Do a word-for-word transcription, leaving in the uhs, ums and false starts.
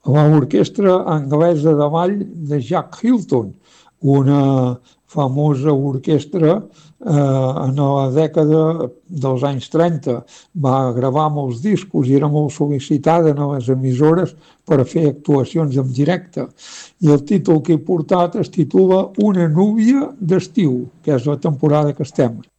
l'orquestra anglesa de ball de Jack Hilton, una famosa orquestra eh, en la dècada dels anys trenta. Va gravar molts discos i era molt sol·licitada a les emissores per a fer actuacions en directe. I el títol que he portat es titula Una núvia d'estiu, que és la temporada que estem.